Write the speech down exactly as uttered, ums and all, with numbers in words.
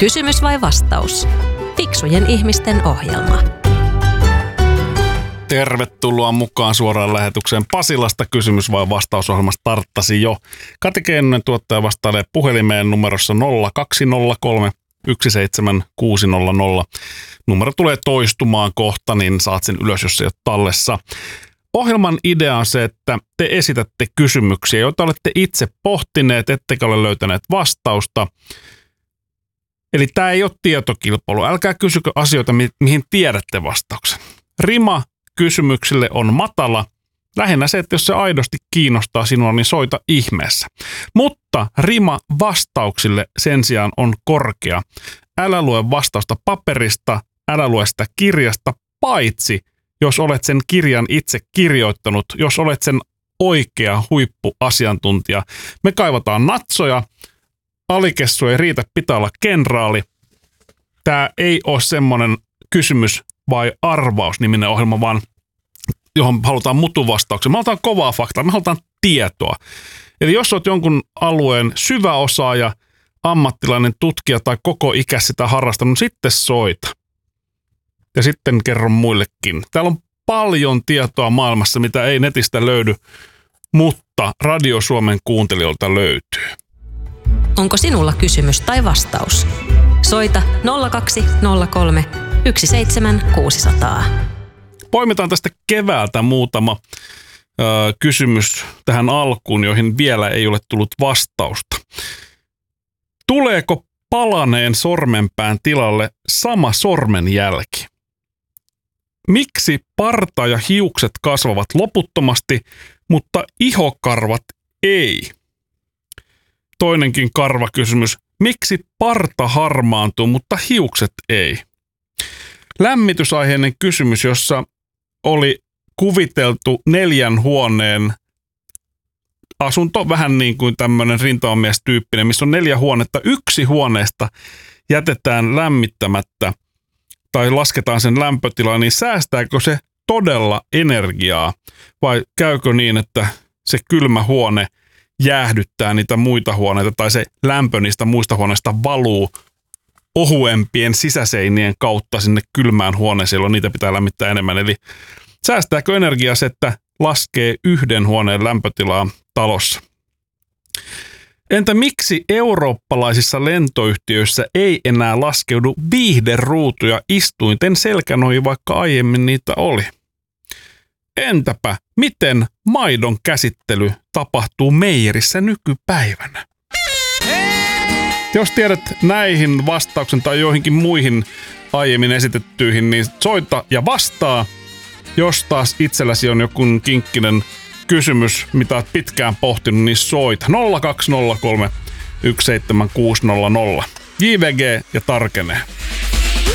Kysymys vai vastaus? Fiksujen ihmisten ohjelma. Tervetuloa mukaan suoraan lähetykseen Pasilasta. Kysymys vai vastausohjelma starttasi jo. Kati Keinonen tuottaja vastailee puhelimeen numerossa nolla kaksi nolla kolme yksi seitsemän kuusi nolla nolla. Numero tulee toistumaan kohta, niin saat sen ylös, jos se ei ole tallessa. Ohjelman idea on se, että te esitätte kysymyksiä, joita olette itse pohtineet, ettekä ole löytäneet vastausta. Eli tämä ei ole tietokilpailu. Älkää kysykö asioita, mi- mihin tiedätte vastauksen. Rima kysymyksille on matala. Lähinnä se, että jos se aidosti kiinnostaa sinua, niin soita ihmeessä. Mutta rima vastauksille sen sijaan on korkea. Älä lue vastausta paperista, älä lue sitä kirjasta, paitsi jos olet sen kirjan itse kirjoittanut, jos olet sen oikea huippuasiantuntija. Me kaivataan natsoja, alikessu ei riitä, pitää olla kenraali. Tämä ei ole semmoinen kysymys vai arvaus-niminen ohjelma, vaan johon halutaan mutuvastauksia. Me halutaan kovaa faktaa, me halutaan tietoa. Eli jos olet jonkun alueen syvä osaaja, ammattilainen tutkija tai koko ikä sitä harrastanut, sitten soita. Ja sitten kerron muillekin. Täällä on paljon tietoa maailmassa, mitä ei netistä löydy, mutta Radio Suomen kuuntelijoilta löytyy. Onko sinulla kysymys tai vastaus? Soita nolla kaksi nolla kolme yksi seitsemän kuusi nolla nolla. Poimitaan tästä keväältä muutama ö, kysymys tähän alkuun, joihin vielä ei ole tullut vastausta. Tuleeko palaneen sormenpään tilalle sama sormenjälki? Miksi parta ja hiukset kasvavat loputtomasti, mutta ihokarvat ei? Toinenkin karvakysymys. Miksi parta harmaantuu, mutta hiukset ei? Lämmitysaiheinen kysymys, jossa oli kuviteltu neljän huoneen asunto, vähän niin kuin tämmöinen rintamamiestyyppinen, missä on neljä huonetta. Yksi huoneesta jätetään lämmittämättä tai lasketaan sen lämpötila, niin säästääkö se todella energiaa vai käykö niin, että se kylmä huone jäähdyttää niitä muita huoneita tai se lämpö niistä muista huoneista valuu ohuempien sisäseinien kautta sinne kylmään huoneeseen, jolloin niitä pitää lämmittää enemmän. Eli säästääkö energiaa se, että laskee yhden huoneen lämpötilaa talossa? Entä miksi eurooppalaisissa lentoyhtiöissä ei enää laskeudu viihderuutuja istuinten selkänoihin, vaikka aiemmin niitä oli? Entäpä miten maidon käsittely tapahtuu meijerissä nykypäivänä? Jos tiedät näihin vastauksen tai joihinkin muihin aiemmin esitettyihin, niin soita ja vastaa. Jos taas itselläsi on joku kinkkinen kysymys, mitä olet pitkään pohtinut, niin soita nolla kaksi nolla kolme yksi seitsemän kuusi nolla nolla. J V G ja tarkenee.